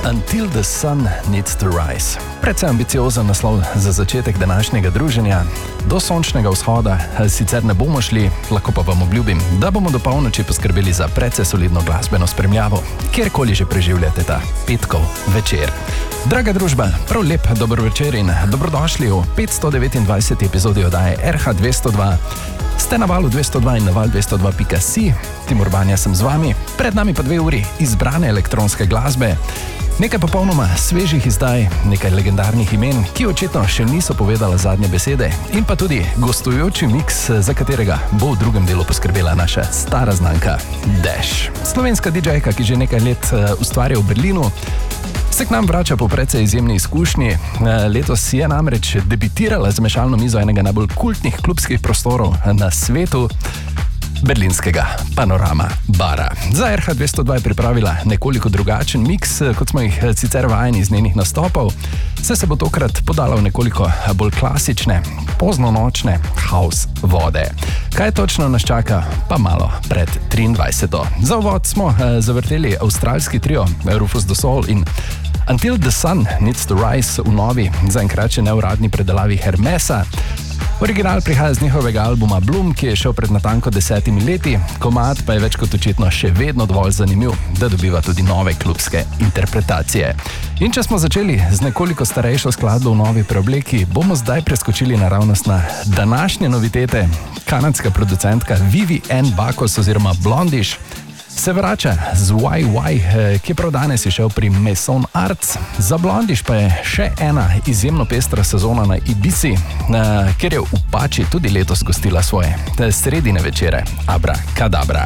Until the sun needs to rise. Predvsem ambiciozen naslov za začetek današnjega druženja. Do sončnega vzhoda sicer ne bomo šli, lahko pa vam obljubim, da bomo do polnoči poskrbeli za precej solidno glasbeno spremljavo, kjerkoli že preživljate ta petkov večer. Draga družba, prav lep dober večer in dobrodošli v 529. epizodi oddaje RH 202. Ste na valu 202 in na val 202.si, Timur Banja sem z vami, pred nami pa 2 uri izbrane elektronske glasbe, nekaj popolnoma svežih izdaj, nekaj legendarnih imen, ki očitno še niso povedala zadnje besede, in pa tudi gostujoči miks, za katerega bo v drugem delu poskrbela naša stara znanka Dash. Slovenska DJ-ka, ki že nekaj let ustvarja v Berlinu, se k nam vrača po precej izjemni izkušnji. Letos je namreč debitirala z mešalno mizo enega najbolj kultnih klubskih prostorov na svetu, berlinskega Panorama bara. Za RH 202 je pripravila nekoliko drugačen miks, kot smo jih sicer vajeni iz njenih nastopov, se bo tokrat podala v nekoliko bolj klasične, poznonočne house vode. Kaj točno nas čaka, pa malo pred 23. Za uvod smo zavrteli avstralski trio Rufus Du Sol in Until the sun needs to rise v novi, zaenkrat še neuradni predelavi Hermesa. Original prihaja z njihovega albuma Bloom, ki je šel pred natanko 10 leti, komad pa je več kot očitno še vedno dovolj zanimiv, da dobiva tudi nove klubske interpretacije. In če smo začeli z nekoliko starejšo skladbo v novi preobleki, bomo zdaj preskočili naravnost na današnje novitete. Kanadska producentka Vivi Ann Bakos oziroma Blondish se vrača z YY, ki je prav danes išel pri Maison Arts. Za Blondish pa je še ena izjemno pestra sezona na Ibizi, kjer je v Pači tudi letos gostila svoje sredine večere. Abra kadabra.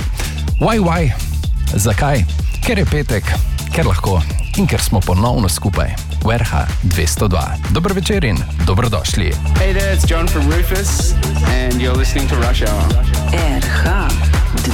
YY, zakaj? Ker je petek, ker lahko in ker smo ponovno skupaj v RH 202. Dober večer in dobrodošli. Hey there, it's John from Rufus and you're listening to Rush Hour. RH